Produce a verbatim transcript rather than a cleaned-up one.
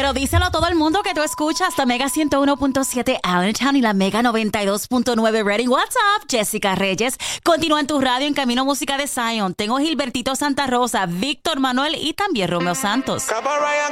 Pero díselo a todo el mundo que tú escuchas la Mega ciento uno punto siete Allentown y la Mega noventa y dos punto nueve Reading. What's up? Jessica Reyes. Continúa en tu radio en Camino Música de Zion. Tengo Gilbertito Santa Rosa, Víctor Manuel y también Romeo Santos.